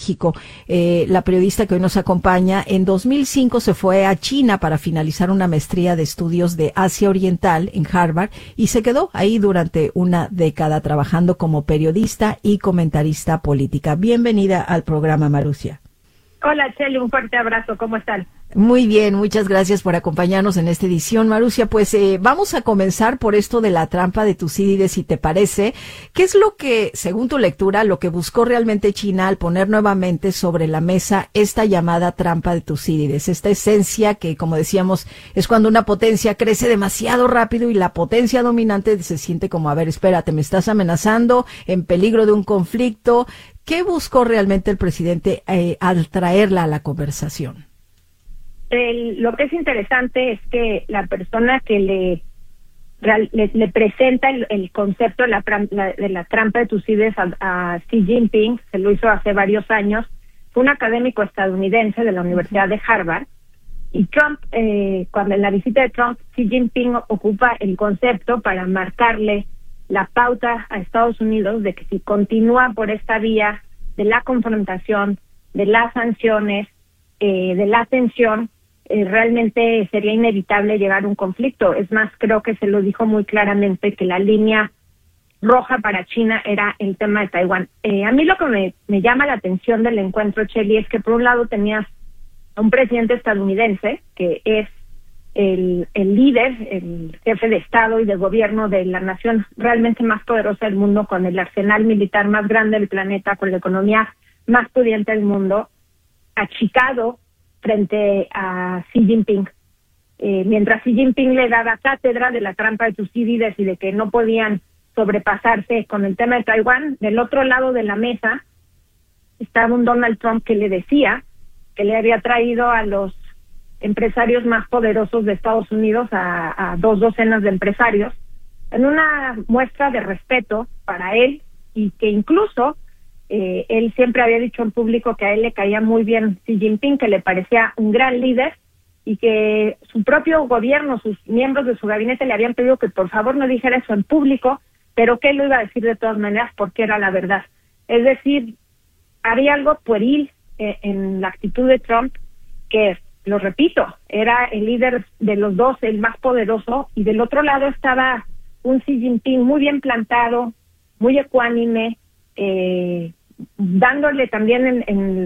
México. La periodista que hoy nos acompaña, en 2005 se fue a China para finalizar una maestría de estudios de Asia Oriental en Harvard y se quedó ahí durante una década trabajando como periodista y comentarista política. Bienvenida al programa, Marusia. Hola, Chely, un fuerte abrazo. ¿Cómo están? Muy bien, muchas gracias por acompañarnos en esta edición, Marusia. Pues vamos a comenzar por esto de la trampa de Tucídides, si te parece. ¿Qué es lo que, según tu lectura, lo que buscó realmente China al poner nuevamente sobre la mesa esta llamada trampa de Tucídides? Esta esencia que, como decíamos, es cuando una potencia crece demasiado rápido y la potencia dominante se siente como, a ver, espérate, me estás amenazando, en peligro de un conflicto. ¿Qué buscó realmente el presidente al traerla a la conversación? Lo que es interesante es que la persona que le presenta el concepto de la trampa de Tucídides a Xi Jinping, se lo hizo hace varios años, fue un académico estadounidense de la Universidad de Harvard, y Trump, cuando en la visita de Trump, Xi Jinping ocupa el concepto para marcarle la pauta a Estados Unidos de que si continúa por esta vía de la confrontación, de las sanciones, de la tensión, realmente sería inevitable llegar a un conflicto. Es más, creo que se lo dijo muy claramente que la línea roja para China era el tema de Taiwán. A mí lo que me llama la atención del encuentro, Chely, es que por un lado tenías a un presidente estadounidense que es el líder, el jefe de Estado y de gobierno de la nación realmente más poderosa del mundo, con el arsenal militar más grande del planeta, con la economía más pudiente del mundo, achicado frente a Xi Jinping. Mientras Xi Jinping le daba cátedra de la trampa de Tucídides y de que no podían sobrepasarse con el tema de Taiwán, del otro lado de la mesa estaba un Donald Trump que le decía que le había traído a los empresarios más poderosos de Estados Unidos, a 2 docenas de empresarios, en una muestra de respeto para él, y que incluso él siempre había dicho en público que a él le caía muy bien Xi Jinping, que le parecía un gran líder, y que su propio gobierno, sus miembros de su gabinete le habían pedido que por favor no dijera eso en público, pero que él lo iba a decir de todas maneras porque era la verdad. Es decir, había algo pueril en la actitud de Trump, que, lo repito, era el líder de los dos, el más poderoso, y del otro lado estaba un Xi Jinping muy bien plantado, muy ecuánime, dándole también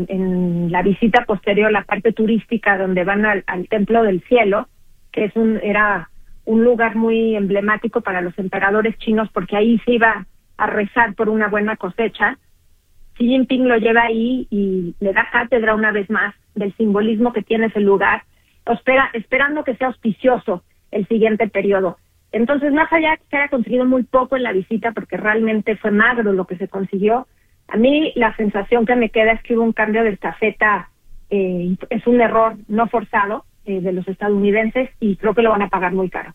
en la visita posterior la parte turística donde van al Templo del Cielo, que era un lugar muy emblemático para los emperadores chinos porque ahí se iba a rezar por una buena cosecha. Xi Jinping lo lleva ahí y le da cátedra una vez más del simbolismo que tiene ese lugar, esperando que sea auspicioso el siguiente periodo. Entonces, más allá que se haya conseguido muy poco en la visita, porque realmente fue magro lo que se consiguió, a mí la sensación que me queda es que hubo un cambio de estafeta, es un error no forzado de los estadounidenses, y creo que lo van a pagar muy caro.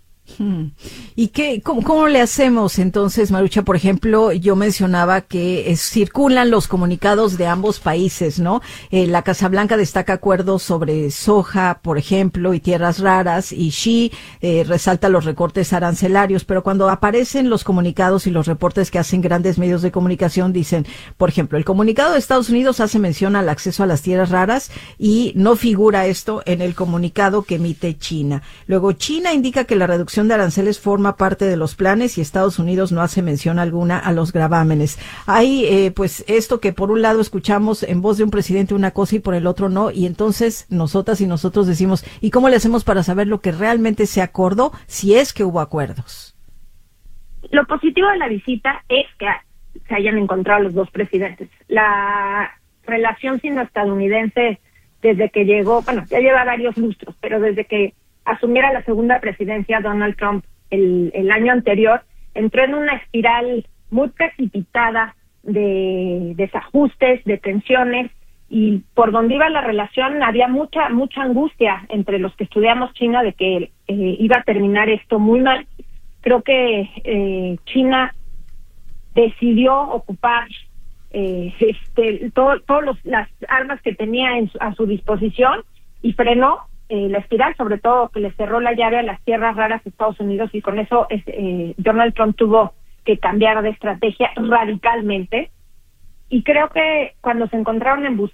¿Y cómo le hacemos entonces, Marusia? Por ejemplo, yo mencionaba que circulan los comunicados de ambos países, ¿no? La Casa Blanca destaca acuerdos sobre soja, por ejemplo, y tierras raras, y Xi resalta los recortes arancelarios, pero cuando aparecen los comunicados y los reportes que hacen grandes medios de comunicación, dicen, por ejemplo, el comunicado de Estados Unidos hace mención al acceso a las tierras raras y no figura esto en el comunicado que emite China. Luego, China indica que la reducción de aranceles forma parte de los planes y Estados Unidos no hace mención alguna a los gravámenes. Hay pues esto que por un lado escuchamos en voz de un presidente una cosa y por el otro no, y entonces nosotras y nosotros decimos, ¿y cómo le hacemos para saber lo que realmente se acordó, si es que hubo acuerdos? Lo positivo de la visita es que se hayan encontrado los dos presidentes. La relación sino-estadounidense desde que llegó, bueno, ya lleva varios lustros, pero desde que asumiera la segunda presidencia Donald Trump el año anterior, entró en una espiral muy precipitada de desajustes, de tensiones, y por donde iba la relación había mucha angustia entre los que estudiamos China de que iba a terminar esto muy mal. Creo que China decidió ocupar todas las armas que tenía a su disposición y frenó la espiral, sobre todo que le cerró la llave a las tierras raras de Estados Unidos, y con eso Donald Trump tuvo que cambiar de estrategia radicalmente. Y creo que cuando se encontraron